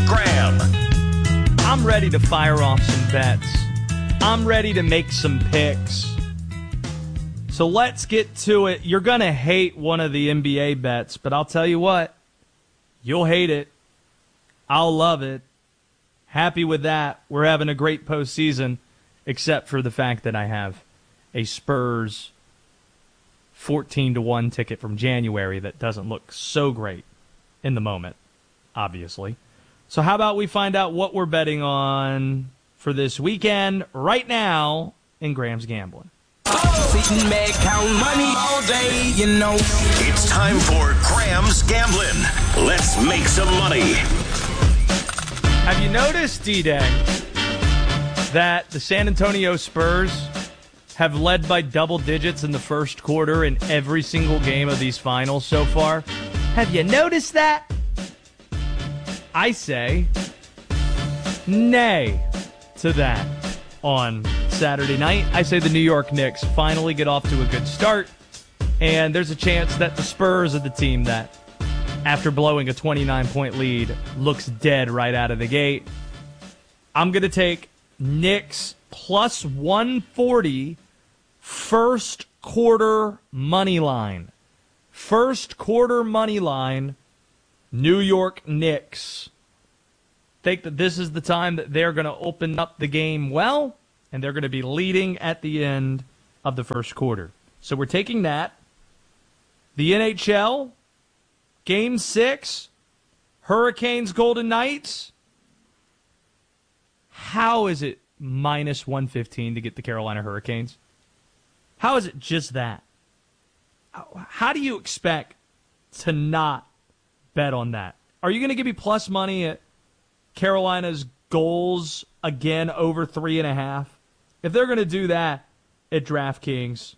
Graham. I'm ready to fire off some bets. I'm ready to make some picks. So let's get to it. You're going to hate one of the NBA bets, but I'll tell you what. You'll hate it. I'll love it. Happy with that. We're having a great postseason, except for the fact that I have a Spurs 14-1 ticket from January that doesn't look so great in the moment, obviously. So how about we find out what we're betting on for this weekend right now in Graham's Gambling. Sitting back, count money all day, you know. It's time for Graham's Gambling. Let's make some money. Have you noticed, D-Day, that the San Antonio Spurs have led by double digits in the first quarter in every single game of these finals so far? Have you noticed that? I say nay to that on Saturday night. I say the New York Knicks finally get off to a good start, and there's a chance that the Spurs are the team that, after blowing a 29-point lead, looks dead right out of the gate. I'm going to take Knicks plus 140 first quarter money line. First quarter money line, New York Knicks. Think that this is the time that they're going to open up the game well, and they're going to be leading at the end of the first quarter. So we're taking that. The NHL, Game 6, Hurricanes, Golden Knights. How is it minus 115 to get the Carolina Hurricanes? How is it just that? How do you expect to not bet on that? Are you going to give me plus money at Carolina's goals again over 3.5? If they're going to do that at DraftKings,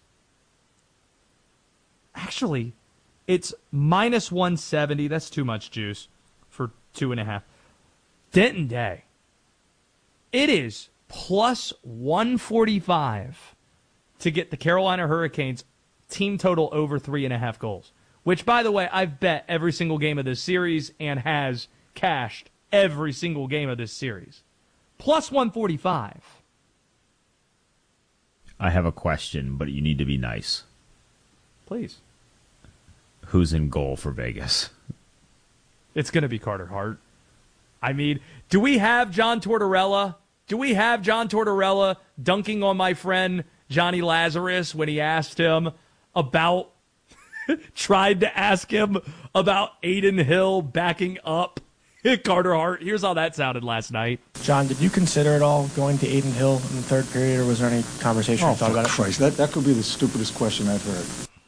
actually, it's minus 170. That's too much juice for 2.5. Denton Day, it is plus 145 to get the Carolina Hurricanes team total over 3.5 goals, which, by the way, I've bet every single game of this series and has cashed every single game of this series. Plus 145. I have a question, but you need to be nice. Please. Who's in goal for Vegas? It's going to be Carter Hart. I mean, do we have John Tortorella? Do we have John Tortorella dunking on my friend Johnny Lazarus when he asked him about, tried to ask him about Aiden Hill backing up Carter Hart? Here's how that sounded last night. John, did you consider at all going to Aiden Hill in the third period, or was there any conversation or thought about it? Christ, that could be the stupidest question I've heard.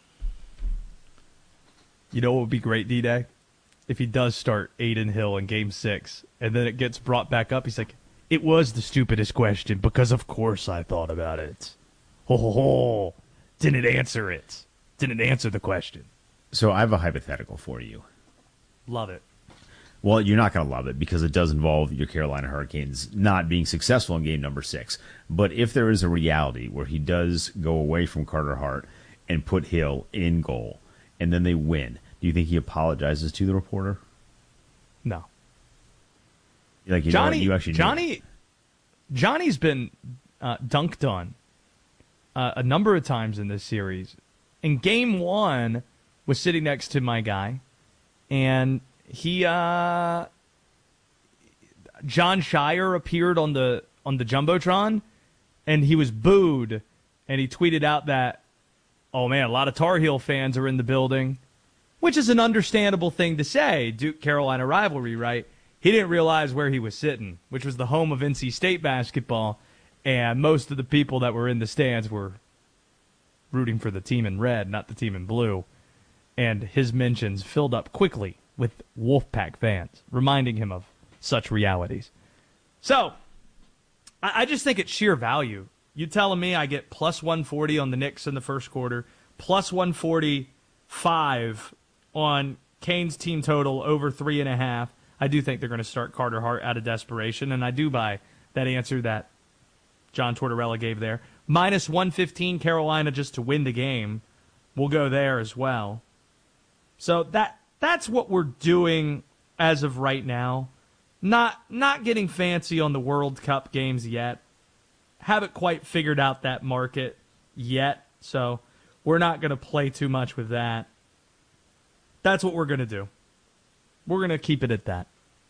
You know what would be great, D-Day? If he does start Aiden Hill in Game 6, and then it gets brought back up, he's like, it was the stupidest question, because of course I thought about it. Ho, ho, ho. Didn't answer it. Didn't answer the question. So I have a hypothetical for you. Love it. Well, you're not going to love it because it does involve your Carolina Hurricanes not being successful in game number 6. But if there is a reality where he does go away from Carter Hart and put Hill in goal, and then they win, do you think he apologizes to the reporter? No. Like, you Johnny, know what, you actually Johnny's been dunked on a number of times in this series. In Game 1, was sitting next to my guy, and he John Shire appeared on the Jumbotron, and he was booed, and he tweeted out that, oh man, a lot of Tar Heel fans are in the building, which is an understandable thing to say. Duke-Carolina rivalry, right? He didn't realize where he was sitting, which was the home of NC State basketball, and most of the people that were in the stands were rooting for the team in red, not the team in blue. And his mentions filled up quickly with Wolfpack fans, reminding him of such realities. So, I just think it's sheer value. You telling me I get plus 140 on the Knicks in the first quarter, plus 145 on Canes team total over 3.5. I do think they're going to start Carter Hart out of desperation, and I do buy that answer that John Tortorella gave there. Minus 115 Carolina just to win the game. We'll go there as well. So that's what we're doing as of right now. Not getting fancy on the World Cup games yet. Haven't quite figured out that market yet, so we're not going to play too much with that. That's what we're going to do. We're going to keep it at that.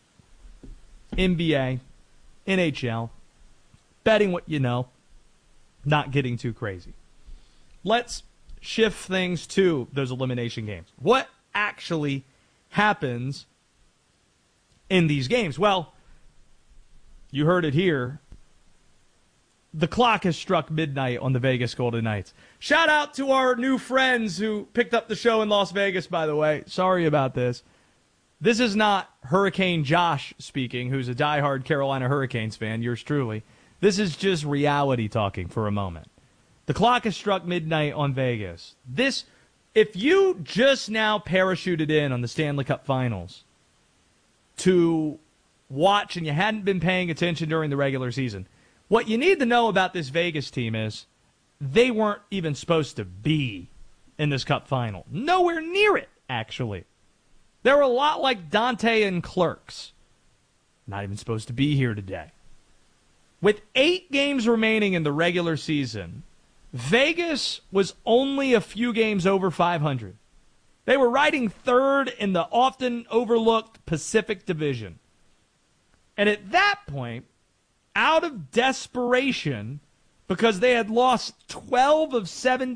NBA, NHL, betting what you know, not getting too crazy. Let's shift things to those elimination games. What actually happens in these games? Well, you heard it here. The clock has struck midnight on the Vegas Golden Knights. Shout out to our new friends who picked up the show in Las Vegas, by the way. Sorry about this. This is not Hurricane Josh speaking, who's a diehard Carolina Hurricanes fan, yours truly. This is just reality talking for a moment. The clock has struck midnight on Vegas. If you just now parachuted in on the Stanley Cup Finals to watch and you hadn't been paying attention during the regular season, what you need to know about this Vegas team is they weren't even supposed to be in this Cup final. Nowhere near it, actually. They were a lot like Dante and Clerks. Not even supposed to be here today. With 8 games remaining in the regular season, Vegas was only a few games over 500. They were riding third in the often overlooked Pacific Division. And at that point, out of desperation, because they had lost 12 of 17